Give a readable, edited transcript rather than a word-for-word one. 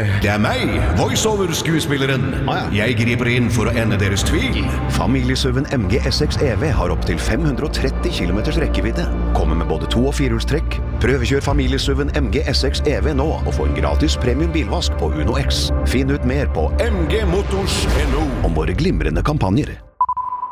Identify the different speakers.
Speaker 1: Det meg, voiceover-skuespilleren. Jeg griper inn for å ende deres tvil.
Speaker 2: Familiesuven MG SX EV har opp til 530 km rekkevidde. Kommer med både 2- og 4-hjulstrekk. Prøvekjør familiesuven MG SX EV nå, og få en gratis premium bilvask på Uno X. Finn ut mer på mgmotors.no om våre glimrende kampanjer.